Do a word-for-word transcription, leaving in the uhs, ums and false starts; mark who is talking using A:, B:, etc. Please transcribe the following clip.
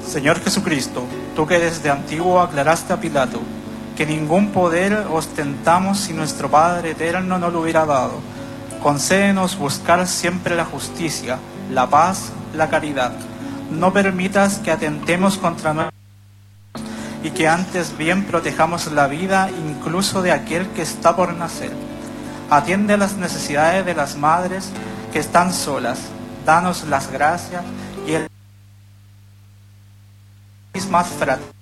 A: Señor Jesucristo, tú que desde antiguo aclaraste a Pilato que ningún poder ostentamos si nuestro Padre eterno no lo hubiera dado, concédenos buscar siempre la justicia, la paz, la caridad. No permitas que atentemos contra nosotros y que antes bien protejamos la vida incluso de aquel que está por nacer. Atiende a las necesidades de las madres que están solas. Danos las gracias y el más fraterno.